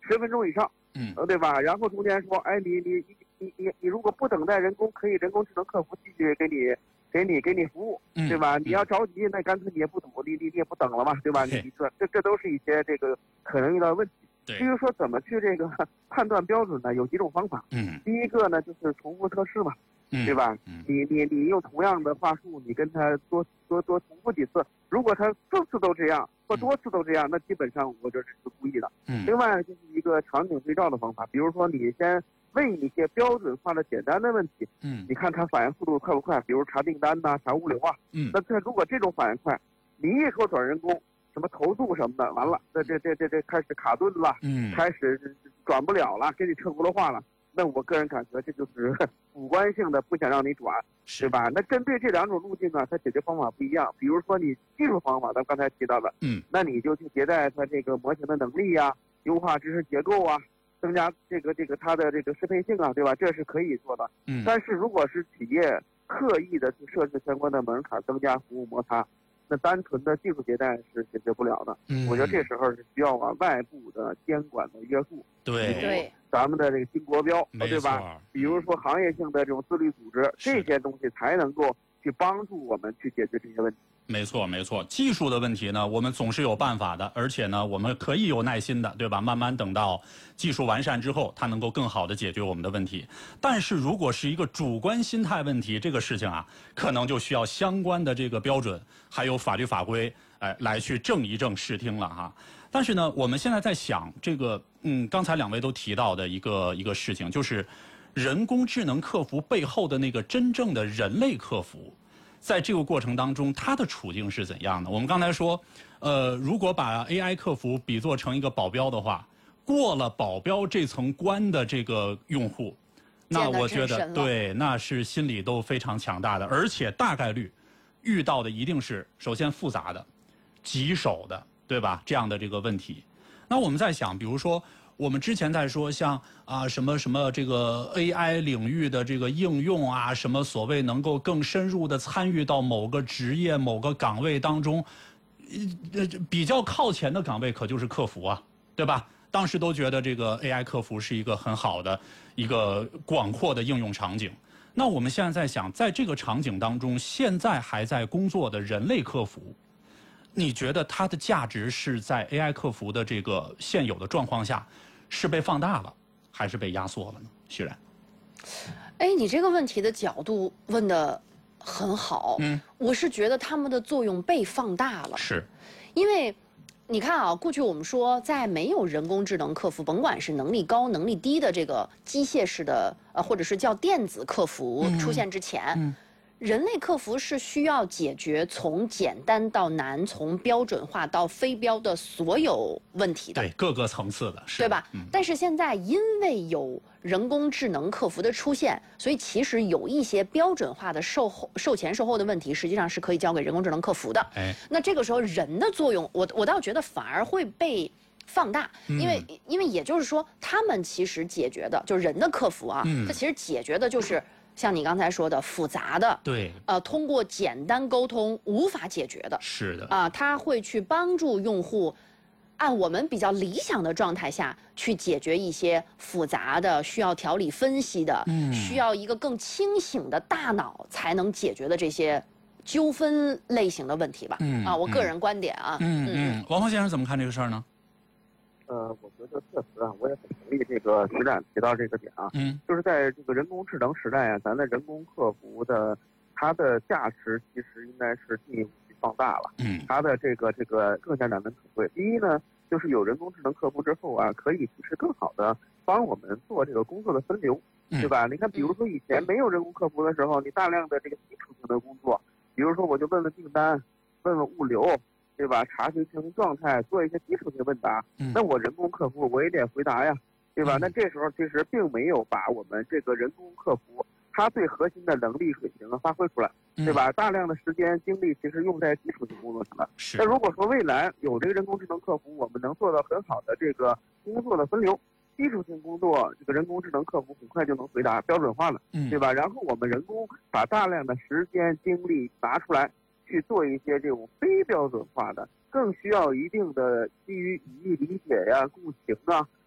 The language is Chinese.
10分钟以上，对吧？然后中间说，哎，你如果不等待人工，可以人工智能客服继续给你服务，对吧？你要着急，那干脆你也不等，你也不等了嘛，对吧？你说这都是一些这个可能遇到的问题。至于说怎么去这个判断标准呢？有几种方法。第一个呢就是重复测试嘛，对吧？你用同样的话术，你跟他多重复几次，如果他4次都这样或多次都这样，那基本上我觉得是故意的。另外就是一个场景对照的方法，比如说你先问一些标准化的简单的问题，你看他反应速度快不快？比如查订单呐、查物流啊，那如果这种反应快，你一说转人工，什么投诉什么的，完了，这开始卡顿了，开始转不了了，给你车轱辘话了。那我个人感觉这就是主观性的，不想让你转，对吧？那针对这2种路径呢，它解决方法不一样。比如说你技术方法，咱刚才提到的，那你就去迭代它这个模型的能力呀，优化知识结构啊，增加这个它的这个适配性啊，对吧？这是可以做的。但是如果是企业刻意的去设置相关的门槛，增加服务摩擦，那单纯的技术迭代是解决不了的。我觉得这时候是需要外部的监管的约束。 对， 咱们的这个新国标，对吧？比如说行业性的这种自律组织，这些东西才能够去帮助我们去解决这些问题。 没错，技术的问题呢，我们总是有办法的，而且呢，我们可以有耐心的，对吧？慢慢等到技术完善之后，它能够更好的解决我们的问题。但是如果是一个主观心态问题，这个事情啊，可能就需要相关的这个标准，还有法律法规，来去正一正视听了哈。但是呢，我们现在在想这个，刚才2位都提到的一个事情，就是人工智能客服背后的那个真正的人类客服。在这个过程当中，他的处境是怎样的？我们刚才说，如果把 AI 客服比作成一个保镖的话，过了保镖这层关的这个用户，那我觉得对，那是心理都非常强大的，而且大概率遇到的一定是首先复杂的、棘手的，对吧？这样的这个问题。那我们在想，比如说。我们之前在说像什么这个 AI 领域的这个应用啊，什么所谓能够更深入的参与到某个职业某个岗位当中，比较靠前的岗位可就是客服啊，对吧？当时都觉得这个 AI 客服是一个很好的一个广阔的应用场景。那我们现在在想，在这个场景当中，现在还在工作的人类客服，你觉得它的价值是在 AI 客服的这个现有的状况下？是被放大了，还是被压缩了呢？徐然， 你这个问题的角度问得很好。我是觉得他们的作用被放大了。 是， 因为你看啊，过去我们说，在没有人工智能客服，甭管是能力高能力低的这个机械式的或者是叫电子客服出现之前。人类客服是需要解决从简单到难，从标准化到非标的所有问题的， 对各个层次的， 对吧？但是现在因为有人工智能客服的出现，所以其实有一些标准化的售前售后的问题，实际上是可以交给人工智能客服的。那这个时候人的作用，我倒觉得反而会被放大，因为也就是说，他们其实解决的就是人的客服啊，它其实解决的就是。像你刚才说的复杂的， 对， 通过简单沟通无法解决的， 是的， 它会去帮助用户，按我们比较理想的状态下去解决一些复杂的、需要条理分析的、需要一个更清醒的大脑才能解决的这些纠纷类型的问题吧。我个人观点啊。 王峰先生怎么看这个事儿呢？ 我觉得确实啊，我也很同意这个徐展提到这个点啊，就是在这个人工智能时代啊，咱的人工客服的它的价值其实应该是进一步去放大了，它的这个更加难能可贵。第一呢，就是有人工智能客服之后啊，可以就是更好的帮我们做这个工作的分流，对吧？你看，比如说以前没有人工客服的时候，你大量的这个基础性的工作，比如说我就问问订单，问问物流。对吧？查询情绪状态，做一些基础性问答，那我人工客服我也得回答呀，对吧？那这时候其实并没有把我们这个人工客服它最核心的能力水平发挥出来，对吧？大量的时间精力其实用在基础性工作上了。那如果说未来有这个人工智能客服，我们能做到很好的这个工作的分流，基础性工作这个人工智能客服很快就能回答，标准化了，对吧？然后我们人工把大量的时间精力拿出来。去做一些这种非标准化的，更需要一定的基于语义理解呀、共情啊，